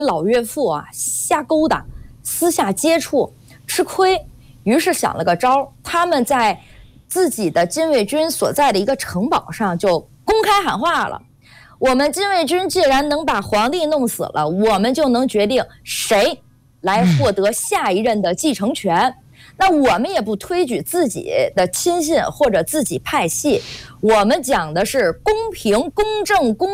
老岳父啊瞎勾搭，私下接触，吃亏，于是想了个招，他们在自己的禁卫军所在的一个城堡上就公开喊话了：我们禁卫军既然能把皇帝弄死了，我们就能决定谁来获得下一任的继承权。那我们也不推举自己的亲信或者自己派系，我们讲的是公平、公正、公